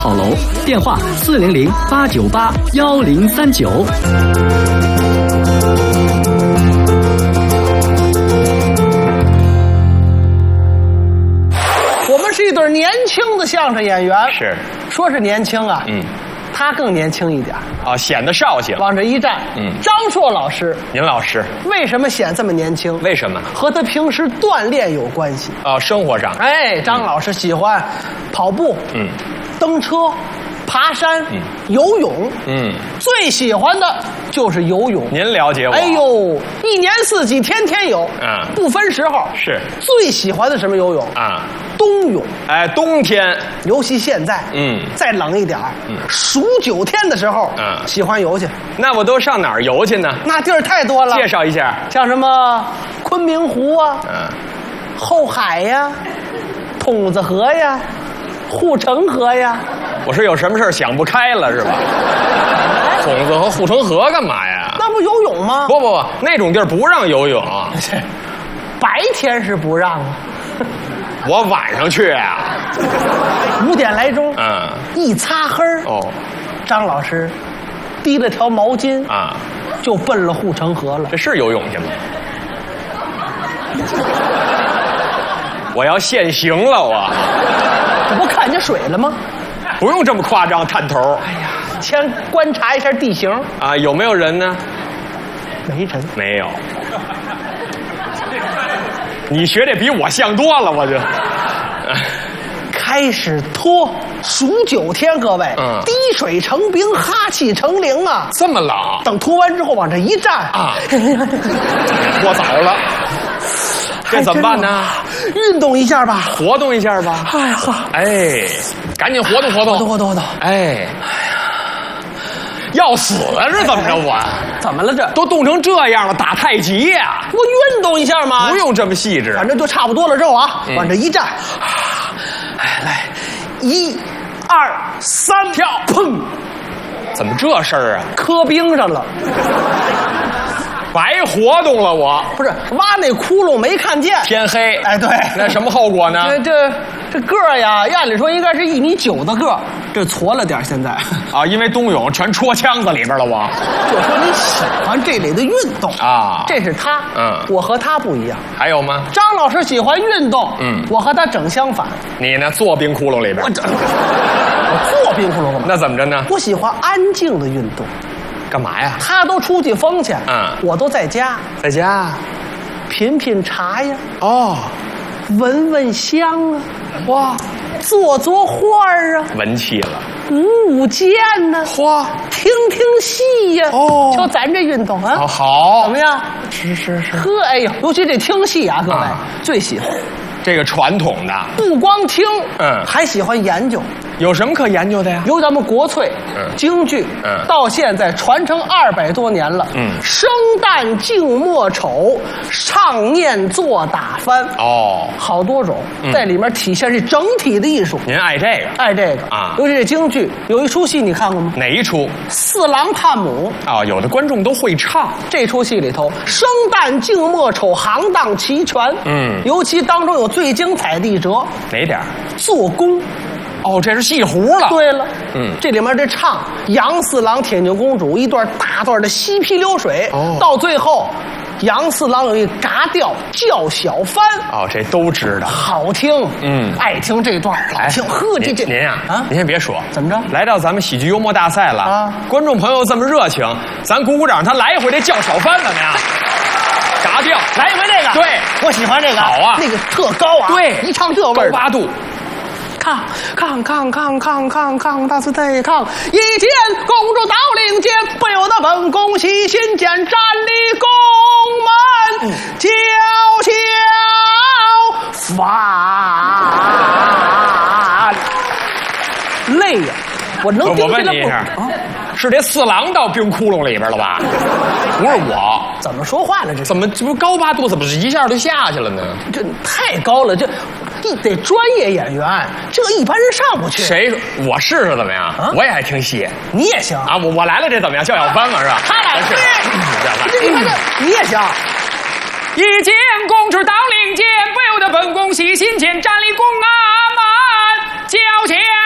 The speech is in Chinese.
好楼，电话400-898-1039。 我们是一对年轻的相声演员， 是， 说是年轻啊，他更年轻一点啊，显得绍兴。 往这一站，张硕老师， 您老师为什么显这么年轻？ 为什么？ 和他平时锻炼有关系啊，生活上。 哎，张老师喜欢跑步，蹬车，爬山，游泳，最喜欢的就是游泳。 您了解我？ 哎呦，一年四季天天游，不分时候。 是。 最喜欢的什么游泳啊？冬泳。 哎，冬天， 尤其现在，再冷一点数9天的时候，喜欢游去。 那我都上哪儿游去呢？ 那地儿太多了， 介绍一下， 像什么昆明湖啊，后海呀，筒子河呀，护城河呀。 我说有什么事想不开了是吧？筒子和护城河干嘛呀？ 那不游泳吗？ 不，那种地儿不让游泳。 白天是不让啊。 我晚上去啊 ，5点来钟，一擦黑张老师提了条毛巾就奔了护城河了。 这是游泳去吗？我要现行了，我这不看见水了吗？ 不用这么夸张，探头。 哎呀，先观察一下地形啊，有没有人呢？ 没人， 没有。你学的比我像多了，我就开始脱，数9天，各位，滴水成冰，哈气成灵啊！ 这么冷。 等脱完之后往这一站啊， 脱早了，这怎么办呢？ 运动一下吧， 活动一下吧。 哎呀， 哎，赶紧活动活动， 活动。 哎。要死了是怎么着？我怎么了？这都冻成这样了，打太极呀？ 不运动一下吗？ 不用这么细致， 反正就差不多了。之后啊，往这一站，来，1、2、3，跳，砰！ 怎么这事儿啊？ 磕冰上了， 白活动了我。 不是挖那窟窿没看见， 天黑。 哎，对， 那什么后果呢？ 这个儿呀，按理说应该是1.9米的个儿，这矬了点现在。 啊，因为冬泳全戳腔子里边了，我。 就说你喜欢这类的运动啊，这是他，我和他不一样。 还有吗？ 张老师喜欢运动，我和他整相反。 你呢？坐冰窟窿里边。 我坐冰窟窿干嘛？ 那怎么着呢？ 我喜欢安静的运动。 干嘛呀？ 他都出去疯去，我都在家。 在家， 品品茶呀，闻闻香啊， 哇， 做画啊， 文气了。 舞剑呢， 哇， 听戏呀，就咱这运动啊， 好， 怎么样？ 是。 呵，哎呦，尤其这听戏啊，各位最喜欢这个传统的， 不光听，还喜欢研究。 有什么可研究的呀？ 有咱们国粹，京剧，到现在传承200多年了，生旦净末丑，唱念做打翻，好多种，在里面体现这整体的艺术。 您爱这个？ 爱这个啊！尤其这京剧有一出戏，你看过吗？ 哪一出？ 四郎探母啊，有的观众都会唱。 这出戏里头，生旦净末丑行当齐全，尤其当中有最精彩的一折， 哪点？ 做工。 这是戏胡了。 对了，这里面这唱杨四郎、铁镜公主一段大段的嬉皮流水，到最后，杨四郎有一嘎调叫小番。 这都知道， 好听。爱听这段，老听。呵，这您呀，您先别说， 怎么着？ 来到咱们喜剧幽默大赛了观众朋友这么热情，咱鼓鼓掌，他来一回这叫小番怎么样？嘎调， 来一回这个。 对， 我喜欢这个。 好啊， 那个特高啊。 对， 一唱这味儿。 高八度。 抗，大是对抗。一见公主到领间，不由得本宫喜心间，站立宫门叫小番。累呀，我能顶起来。 我问你一下，是这四郎到冰窟窿里边了吧？不是我。 怎么说话呢？这怎么这不高八度，怎么一下就下去了呢？ 这太高了，这得专业演员，这一般人上不去。 谁？我试试怎么样？我也爱听戏。 你也行啊！我来了，这怎么样？叫小番嘛是吧？ 他来了，你也行。 一见公主到领间，不由得本宫喜心间，站立宫门叫小